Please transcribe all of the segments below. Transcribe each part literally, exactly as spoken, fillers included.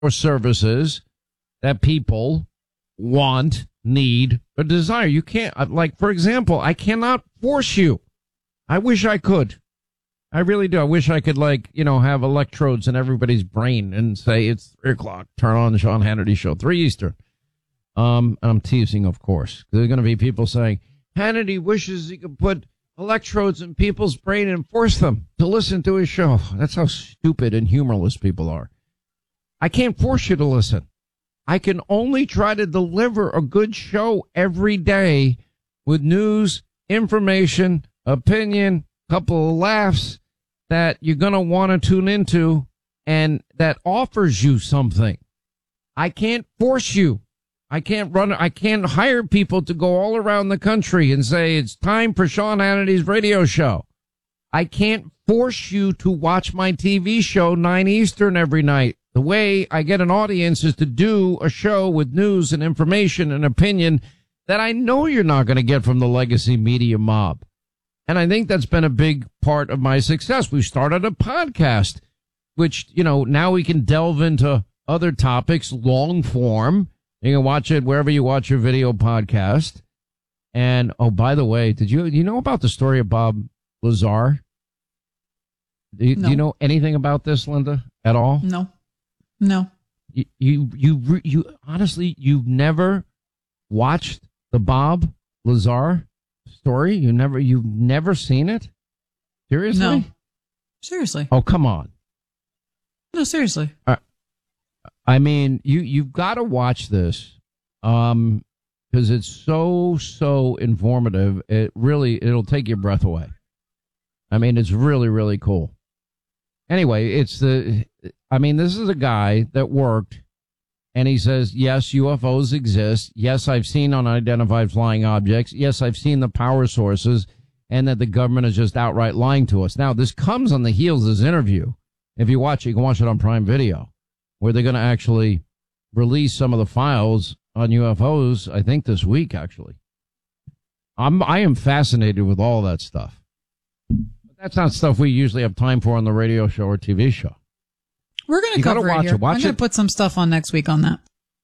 or services that people want, need, or desire. You can't, like, for example, I cannot force you. I wish I could. I really do. I wish I could, like, you know, have electrodes in everybody's brain and say it's three o'clock. Turn on the Sean Hannity show, three Eastern. Um, I'm teasing, of course. There are going to be people saying Hannity wishes he could put electrodes in people's brain and force them to listen to his show. That's how stupid and humorless people are. I can't force you to listen. I can only try to deliver a good show every day with news, information, opinion, couple of laughs that you're going to want to tune into and that offers you something. I can't force you. I can't run, I can't hire people to go all around the country and say it's time for Sean Hannity's radio show. I can't force you to watch my T V show nine Eastern every night. The way I get an audience is to do a show with news and information and opinion that I know you're not going to get from the legacy media mob. And I think that's been a big part of my success. We started a podcast, which, you know, now we can delve into other topics, long form. You can watch it wherever you watch your video podcast. And, oh, by the way, did you, you know about the story of Bob Lazar? Do you, no. do you know anything about this, Linda, at all? No. No. You, you, you, you, honestly, you've never watched the Bob Lazar story? You never, you've never seen it? Seriously? No. Seriously. Oh, come on. No, seriously. Uh, I mean, you, you've got to watch this, um, because it's so, so informative. It really, it'll take your breath away. I mean, it's really, really cool. Anyway, it's the, I mean, this is a guy that worked, and he says, yes, U F Os exist. Yes, I've seen unidentified flying objects. Yes, I've seen the power sources, and that the government is just outright lying to us. Now, this comes on the heels of this interview. If you watch it, you can watch it on Prime Video, where they're going to actually release some of the files on U F Os, I think this week, actually. I'm, I am fascinated with all that stuff. That's not stuff we usually have time for on the radio show or T V show. We're going to cover watch it here. it. Watch I'm going to put some stuff on next week on that.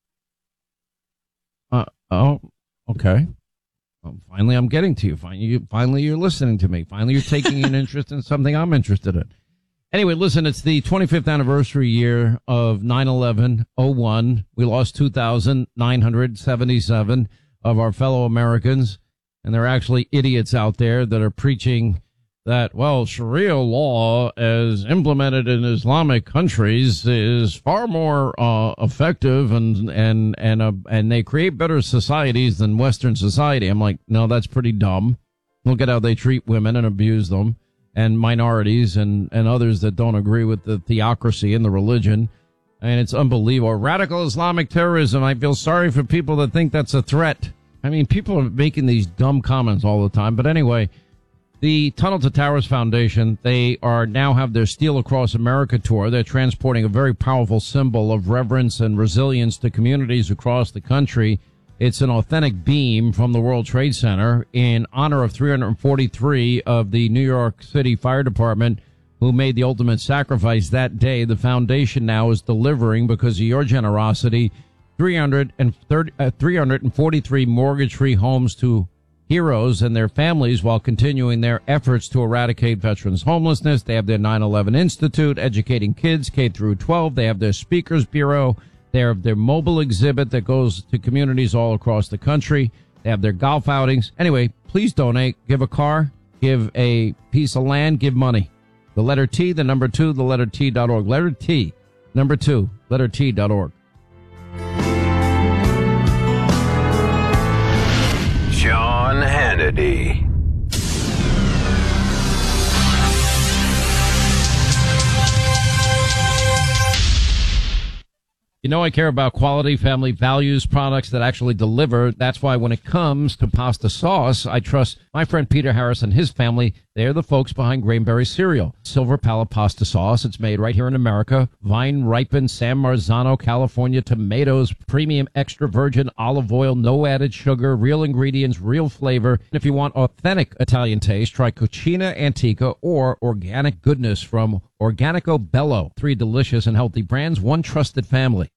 Uh, oh, okay. Well, finally, I'm getting to you. Finally, you. Finally, you're listening to me. Finally, you're taking an interest in something I'm interested in. Anyway, listen, it's the twenty-fifth anniversary year of nine eleven oh one. We lost two thousand nine hundred seventy-seven of our fellow Americans, and there are actually idiots out there that are preaching that, well, Sharia law as implemented in Islamic countries is far more uh, effective and and and uh, and they create better societies than Western society. I'm like, no, that's pretty dumb. Look at how they treat women and abuse them, and minorities and, and others that don't agree with the theocracy and the religion. And it's unbelievable. Radical Islamic terrorism, I feel sorry for people that think that's a threat. I mean, people are making these dumb comments all the time. But anyway, the Tunnel to Towers Foundation, they are now have their Steel Across America tour. They're transporting a very powerful symbol of reverence and resilience to communities across the country. It's an authentic beam from the World Trade Center in honor of three hundred forty-three of the New York City Fire Department who made the ultimate sacrifice that day. The foundation now is delivering, because of your generosity, three hundred forty-three mortgage-free homes to heroes and their families while continuing their efforts to eradicate veterans' homelessness. They have their nine eleven Institute educating kids K through twelve. They have their Speakers Bureau. They have their mobile exhibit that goes to communities all across the country. They have their golf outings. Anyway, please donate. Give a car, give a piece of land, give money. The letter T, the number two, the letter T dot org. Letter T, number two, letter T dot org. Sean Hannity. You know, I care about quality, family values, products that actually deliver. That's why when it comes to pasta sauce, I trust my friend Peter Harris and his family. They're the folks behind Grainberry Cereal. Silver Palette pasta sauce. It's made right here in America. Vine ripened San Marzano, California tomatoes, premium extra virgin olive oil, no added sugar, real ingredients, real flavor. And if you want authentic Italian taste, try Cucina Antica or organic goodness from Organico Bello, three delicious and healthy brands, one trusted family.